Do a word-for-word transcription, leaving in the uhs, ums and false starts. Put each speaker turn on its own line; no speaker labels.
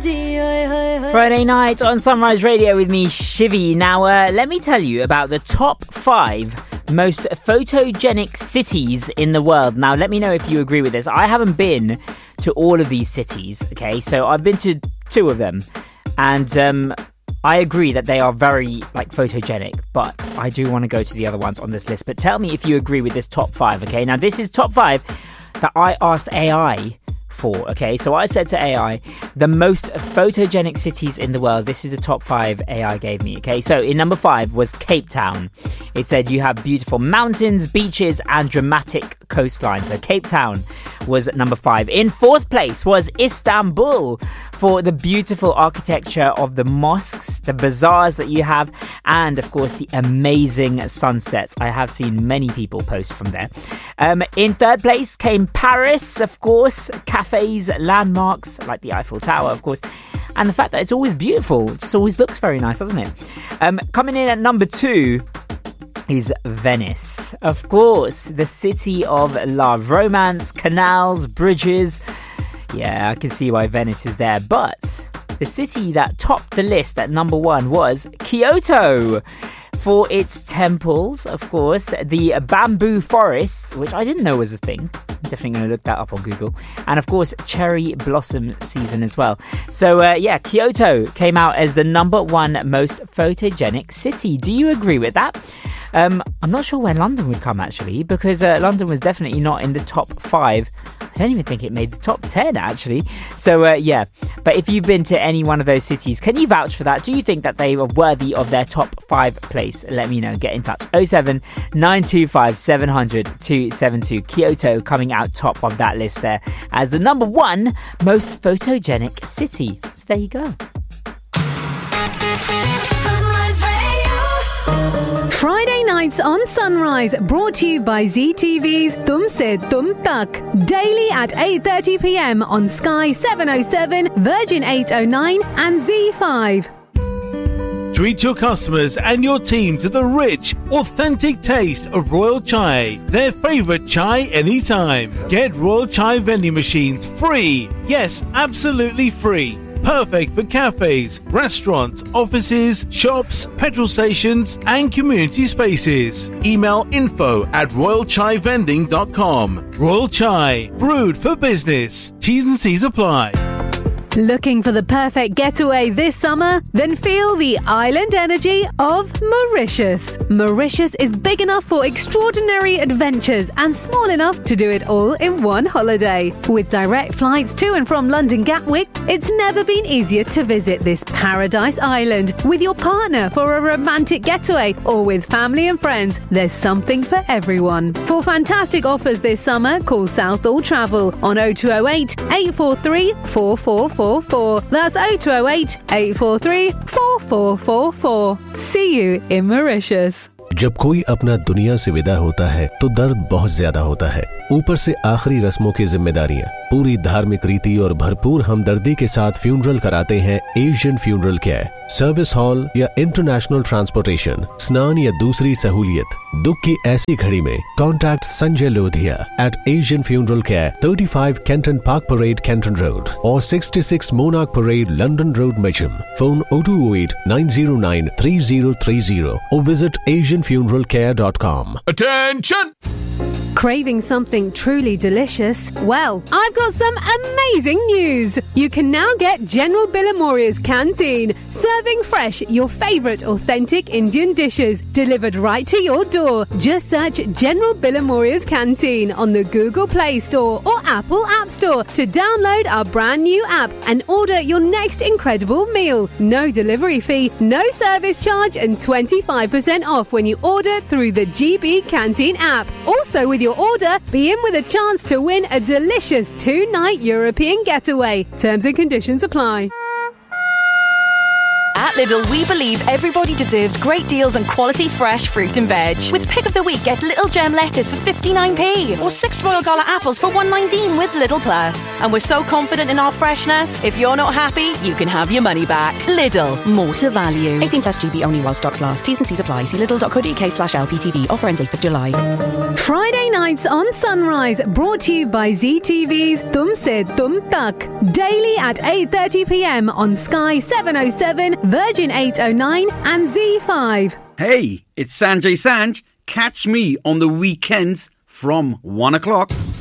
Friday night on Sunrise Radio with me, Shivy. Now, uh, let me tell you about the top five most photogenic cities in the world. Now, let me know if you agree with this. I haven't been to all of these cities, okay? So I've been to two of them, and um, I agree that they are very, like, photogenic, but I do want to go to the other ones on this list. But tell me if you agree with this top five, okay? Now, this is top five that I asked A I for, okay? So I said to A I, the most photogenic cities in the world. This is the top five A I gave me, okay? So in number five was Cape Town. It said you have beautiful mountains, beaches, and dramatic coastline. So Cape Town was number five. In fourth place was Istanbul for the beautiful architecture of the mosques, the bazaars that you have, and of course the amazing sunsets. I have seen many people post from there. Um, in third place came Paris, of course, cafes, landmarks like the Eiffel Tower, of course, and the fact that it's always beautiful. It just always looks very nice, doesn't it? Um, coming in at number two is Venice. Of course, the city of love, romance, canals, bridges. Yeah, I can see why Venice is there. But the city that topped the list at number one was Kyoto. For its temples, of course, the bamboo forests, which I didn't know was a thing. I'm definitely going to look that up on Google. And of course, cherry blossom season as well. So uh, yeah, Kyoto came out as the number one most photogenic city. Do you agree with that? Um, I'm not sure where London would come, actually, because uh, London was definitely not in the top five. I don't even think it made the top ten, actually. So, uh, yeah. But if you've been to any one of those cities, can you vouch for that? Do you think that they were worthy of their top five place? Let me know. Get in touch. oh seven nine two five seven hundred two seven two. Kyoto coming out top of that list there as the number one most photogenic city. So there you go.
Friday nights on Sunrise, brought to you by Z T V's Tum Se Tum Tak. Daily at eight thirty p.m. on Sky seven oh seven, Virgin eight oh nine and Z five.
Treat your customers and your team to the rich, authentic taste of Royal Chai, their favourite chai anytime. Get Royal Chai vending machines free. Yes, absolutely free. Perfect for cafes, restaurants, offices, shops, petrol stations and community spaces. Email info at royal chai vending dot com. Royal Chai, brewed for business. T's and C's apply.
Looking for the perfect getaway this summer? Then feel the island energy of Mauritius. Mauritius is big enough for extraordinary adventures and small enough to do it all in one holiday. With direct flights to and from London Gatwick, it's never been easier to visit this paradise island. With your partner for a romantic getaway or with family and friends, there's something for everyone. For fantastic offers this summer, call Southall Travel on oh two oh eight, eight four three, four four four four. That's oh two oh eight, eight four three, four four four four. See you in Mauritius.
जब कोई अपना दुनिया से विदा होता है तो दर्द बहुत ज्यादा होता है। ऊपर से आखिरी रस्मों की जिम्मेदारियां, पूरी धार्मिक रीति और भरपूर हमदर्दी के साथ फ्यूनरल कराते हैं Asian funeral care. Service hall या इंटरनेशनल ट्रांसपोर्टेशन, स्नान या दूसरी सहूलियत। दुख की ऐसी घड़ी में contact Sanjay Lodhia eight Asian funeral care, thirty-five Kenton Park Parade, Kenton Road, or sixty-six Monarch Parade, London Road, Mitcham. Phone oh two oh eight, nine oh nine, three oh three oh or visit asian funeral care dot com.
Attention!
Craving something truly delicious? Well, I've got some amazing news. You can now get General Billamoria's Canteen, serving fresh your favourite authentic Indian dishes delivered right to your door. Just search General Billamoria's Canteen on the Google Play Store or Apple App Store to download our brand new app and order your next incredible meal. No delivery fee, no service charge and twenty-five percent off when you order through the G B Canteen app. Also, with your order, be in with a chance to win a delicious two-night European getaway. Terms and conditions apply.
At Lidl, we believe everybody deserves great deals on quality fresh fruit and veg. With Pick of the Week, get Little Gem lettuce for fifty-nine p or six Royal Gala apples for one nineteen with Lidl Plus. And we're so confident in our freshness, if you're not happy, you can have your money back. Lidl, more to value.
eighteen plus G B only while stocks last. T's and C's apply. See lidl.co.uk slash LPTV. Offer ends eighth of July.
Friday nights on Sunrise, brought to you by Z T V's Tum Se Tum Tak. Daily at eight thirty p m on Sky seven oh seven, Virgin eight oh nine and Z five.
Hey, it's Sanjay Sanj. Catch me on the weekends from one o'clock.